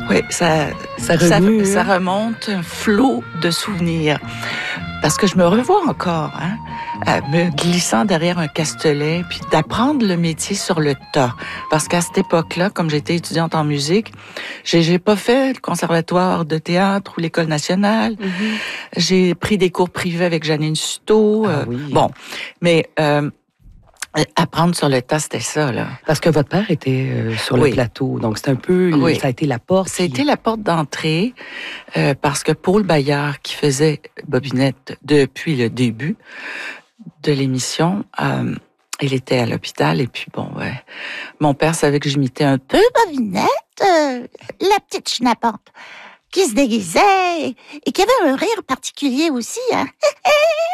Oui, Ça remue, ça remonte un flot de souvenirs. Parce que je me revois encore, me glissant derrière un castelet, puis d'apprendre le métier sur le tas. Parce qu'à cette époque-là, comme j'étais étudiante en musique, j'ai pas fait le conservatoire de théâtre ou l'école nationale. Mm-hmm. J'ai pris des cours privés avec Janine Suto. Ah oui. Bon, mais apprendre sur le tas, c'était ça, là. Parce que votre père était sur le plateau, donc c'est un peu, ça a été la porte. C'était la porte d'entrée, parce que Paul Bayard, qui faisait Bobinette depuis le début de l'émission, il était à l'hôpital, et puis bon, mon père savait que j'imitais un peu Bobinette, la petite schnappante, qui se déguisait et qui avait un rire particulier aussi, hein.